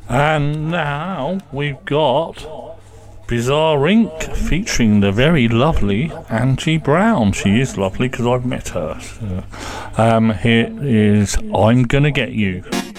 And now we've got Bizarre Inc. featuring the very lovely Angie Brown. She is lovely because I've met her. So, here is I'm Gonna Get You.